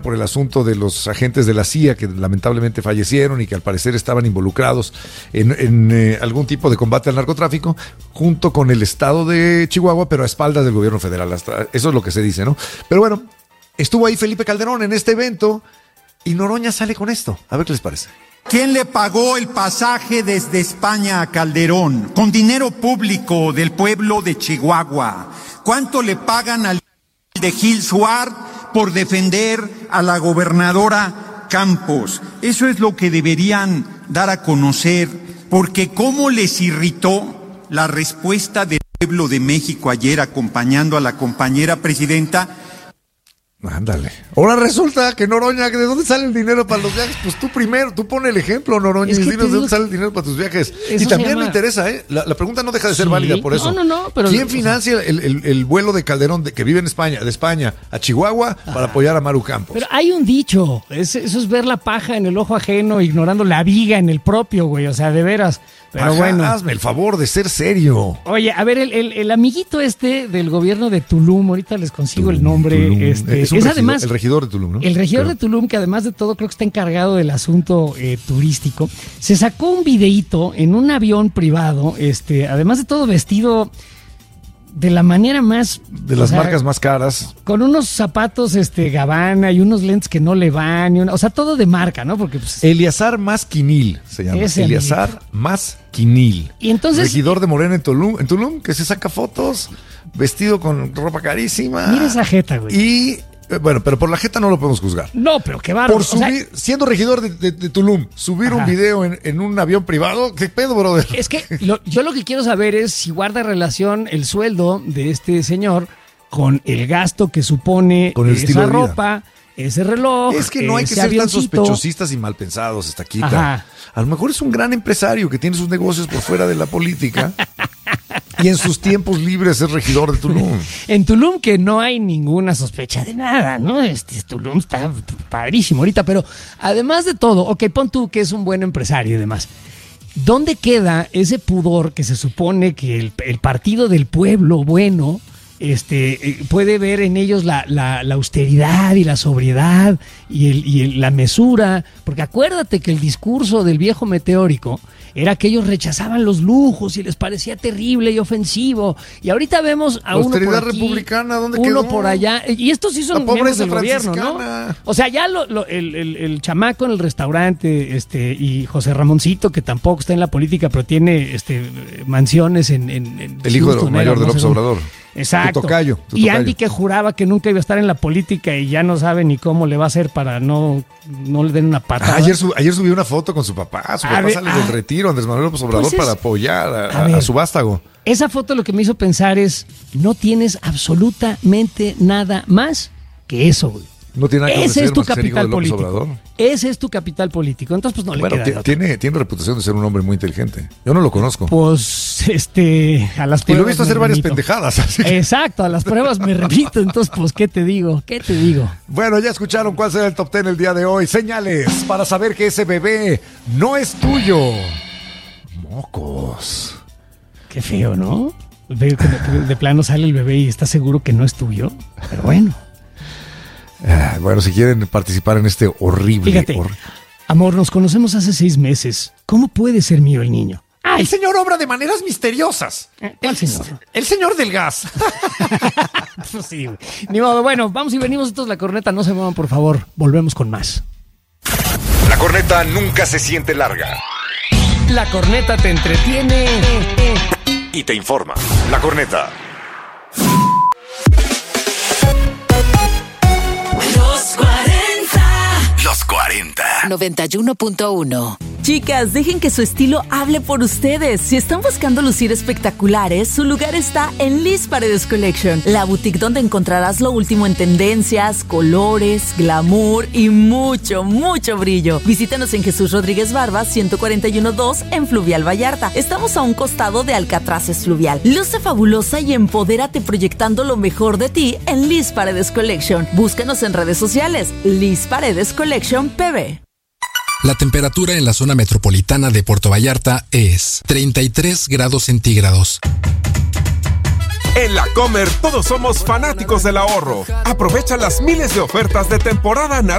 por el asunto de los agentes de la CIA que lamentablemente fallecieron y que al parecer estaban involucrados en algún tipo de combate al narcotráfico, junto con el estado de Chihuahua, pero a espaldas del gobierno federal. Hasta eso es lo que se dice, ¿no? Pero bueno, estuvo ahí Felipe Calderón en este evento y Noroña sale con esto. A ver qué les parece. ¿Quién le pagó el pasaje desde España a Calderón? Con dinero público del pueblo de Chihuahua. ¿Cuánto le pagan al de Gil Suárez por defender a la gobernadora Campos? Eso es lo que deberían dar a conocer, porque cómo les irritó la respuesta del pueblo de México ayer acompañando a la compañera presidenta. Ándale. Ahora resulta que Noroña, ¿de dónde sale el dinero para los viajes? Pues tú primero, tú pon el ejemplo, Noroña, y dinos de dónde sale el dinero para tus viajes. Y también me interesa, la pregunta no deja de ser válida por eso. No, pero ¿quién financia el vuelo de Calderón que vive en España, de España a Chihuahua para apoyar a Maru Campos? Pero hay un dicho, eso es ver la paja en el ojo ajeno, ignorando la viga en el propio, güey, o sea, de veras. Pero Ajá, bueno. Hazme el favor de ser serio. Oye, a ver, el amiguito del gobierno de Tulum, ahorita les consigo el nombre. Tulum. Es regidor, además el regidor de Tulum, ¿no? El regidor de Tulum, que además de todo creo que está encargado del asunto turístico, se sacó un videíto en un avión privado, además de todo vestido de la manera más... De las marcas más caras. Con unos zapatos Gabbana y unos lentes que no le van, o sea, todo de marca, ¿no? Porque pues, Eleazar Masquinil se llama. Eleazar Masquinil. Y entonces... Regidor de Morena en Tulum, que se saca fotos vestido con ropa carísima. Mira esa jeta, güey. Y... Bueno, pero por la jeta no lo podemos juzgar. No, pero qué bárbaro. Por subir, siendo regidor de Tulum, subir un video en un avión privado, ¿qué pedo, brother? Es que yo lo que quiero saber es si guarda relación el sueldo de este señor con el gasto que supone con el esa ropa, ese reloj. Es que no hay que ser tan sospechosistas y mal pensados, Estaquita. Ajá. A lo mejor es un gran empresario que tiene sus negocios por fuera de la política. Y en sus tiempos libres es regidor de Tulum. En Tulum que no hay ninguna sospecha de nada, ¿no? Tulum está padrísimo ahorita, pero además de todo, ok, pon tú que es un buen empresario y demás. ¿Dónde queda ese pudor que se supone que el partido del pueblo bueno puede ver en ellos la austeridad y la sobriedad y la mesura? Porque acuérdate que el discurso del viejo meteórico era que ellos rechazaban los lujos y les parecía terrible y ofensivo. Y ahorita vemos a uno por aquí, republicana, ¿dónde uno quedó? por allá. Y estos sí son miembros del gobierno, ¿no? O sea, ya el chamaco en el restaurante y José Ramoncito, que tampoco está en la política, pero tiene mansiones en el hijo de mayor de López Obrador. Exacto. Tu tocayo. Y Andy, que juraba que nunca iba a estar en la política y ya no sabe ni cómo le va a hacer para no le den una patada. Ayer subió una foto con su papá. Su papá sale del retiro, Andrés Manuel López Obrador, pues para apoyar a su vástago. Esa foto lo que me hizo pensar es, no tienes absolutamente nada más que eso, güey. No tiene nada que Ese ofrecer, es tu capital político. Obrador. Ese es tu capital político. Entonces, pues no le queda. Tiene reputación de ser un hombre muy inteligente. Yo no lo conozco. Pues, a las pruebas. Y lo he visto hacer varias pendejadas. Así. Exacto, a las pruebas me repito. Entonces, pues, ¿qué te digo? Bueno, ya escucharon cuál será el top 10 el día de hoy. Señales para saber que ese bebé no es tuyo. Mocos. Qué feo, ¿no? De plano sale el bebé y está seguro que no es tuyo. Pero bueno. Bueno, si quieren participar en este horrible... Fíjate, amor, nos conocemos hace 6 meses. ¿Cómo puede ser mío el niño? El señor obra de maneras misteriosas. ¿Cuál señor? El señor del gas. Pues sí, güey. Ni modo. Bueno, vamos y venimos. Esto es La Corneta. No se muevan, por favor. Volvemos con más. La Corneta nunca se siente larga. La Corneta te entretiene y te informa. La Corneta. Los 40. 91.1. Chicas, dejen que su estilo hable por ustedes. Si están buscando lucir espectaculares, su lugar está en Liz Paredes Collection, la boutique donde encontrarás lo último en tendencias, colores, glamour y mucho, mucho brillo. Visítanos en Jesús Rodríguez Barba, 141-2 en Fluvial Vallarta. Estamos a un costado de Alcatraces Fluvial. Luce fabulosa y empodérate proyectando lo mejor de ti en Liz Paredes Collection. Búscanos en redes sociales, Liz Paredes Collection PB. La temperatura en la zona metropolitana de Puerto Vallarta es 33 grados centígrados. En La Comer todos somos fanáticos del ahorro. Aprovecha las miles de ofertas de temporada naranja